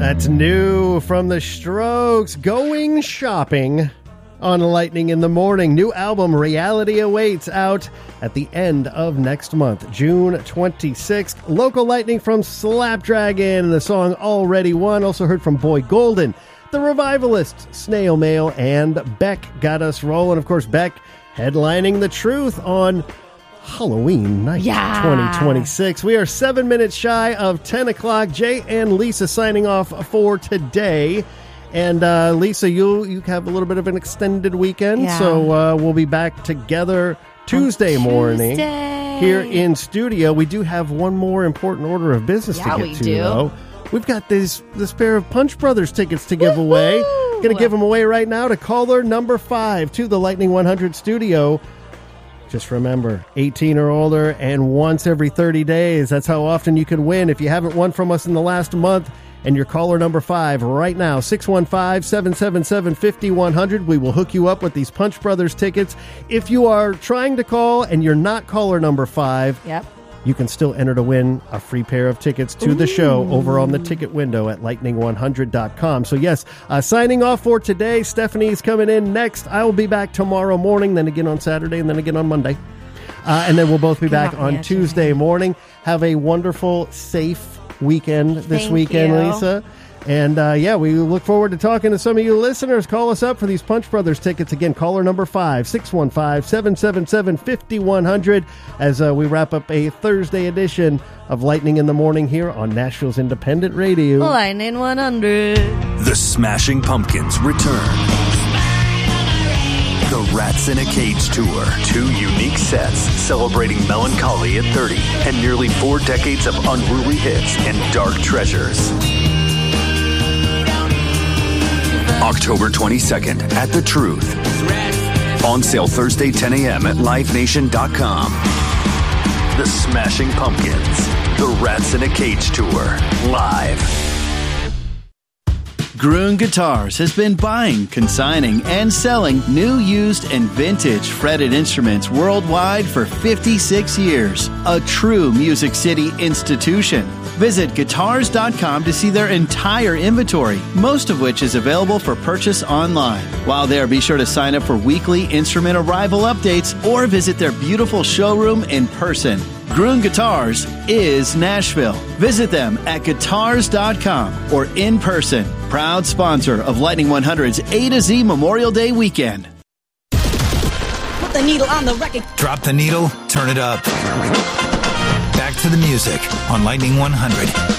That's new from the Strokes, Going Shopping on Lightning in the Morning. New album, Reality Awaits, out at the end of next month, June 26th. Local Lightning from Slapdragon, the song Already Won. Also heard from Boy Golden, The Revivalists, Snail Mail, and Beck got us rolling. Of course, Beck headlining The Truth on Halloween night, 2026. We are 7 minutes shy of 10 o'clock. Jay and Lisa signing off for today. And Lisa, you have a little bit of an extended weekend, so we'll be back together Tuesday morning here in studio. We do have one more important order of business to get to, though. We've got this pair of Punch Brothers tickets to give away. Going to give them away right now to caller number 5 to the Lightning 100 studio. Just remember, 18 or older and once every 30 days. That's how often you can win. If you haven't won from us in the last month and you're caller number 5 right now, 615-777-5100, we will hook you up with these Punch Brothers tickets. If you are trying to call and you're not caller number 5, you can still enter to win a free pair of tickets to the show over on the ticket window at lightning100.com. So yes, signing off for today. Stephanie's coming in next. I will be back tomorrow morning, then again on Saturday, and then again on Monday. And then we'll both be back on Tuesday morning. Have a wonderful, safe weekend this weekend, Lisa. And we look forward to talking to some of you listeners. Call us up for these Punch Brothers tickets. Again, caller number 5, 615-777-5100, as we wrap up a Thursday edition of Lightning in the Morning here on Nashville's Independent Radio. Lightning 100. The Smashing Pumpkins return. The Rats in a Cage Tour. 2 unique sets celebrating melancholy at 30 and nearly 4 decades of unruly hits and dark treasures. October 22nd at The Truth. On sale Thursday 10 a.m. at livenation.com. The Smashing Pumpkins. The Rats in a Cage Tour. Live. Gruen Guitars has been buying, consigning, and selling new, used, and vintage fretted instruments worldwide for 56 years. A true Music City institution. Visit guitars.com to see their entire inventory, most of which is available for purchase online. While there, be sure to sign up for weekly instrument arrival updates or visit their beautiful showroom in person. Gruen Guitars is Nashville. Visit them at guitars.com or in person. Proud sponsor of Lightning 100's A to Z Memorial Day weekend. Put the needle on the record. Drop the needle, turn it up. Back to the music on Lightning 100.